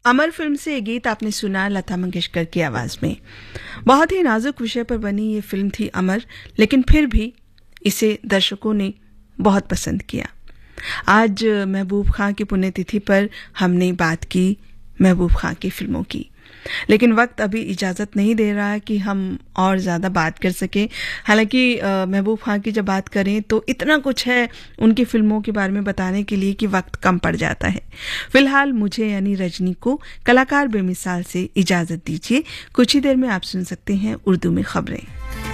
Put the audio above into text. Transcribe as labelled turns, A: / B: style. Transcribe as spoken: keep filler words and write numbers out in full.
A: अमर film से ये गीत आपने सुना लता मंगेशकर की आवाज में। बहुत ही नाजुक विषय पर बनी ये फिल्म थी अमर, लेकिन फिर भी इसे दर्शकों ने बहुत पसंद किया। आज महबूब खां की पुण्यतिथि पर हमने बात की महबूब खां की फिल्मों की, लेकिन वक्त अभी इजाज़त नहीं दे रहा कि हम और ज़्यादा बात कर सकें। हालांकि महबूब खां की जब बात करें तो इतना कुछ है उनकी फिल्मों के बारे में बताने के लिए कि वक्त कम पड़ जाता है। फिलहाल मुझे यानी रजनी को कलाकार बेमिसाल से इजाज़त दीजिए। कुछ ही देर में आप सुन सकते हैं उर्दू में खबरें।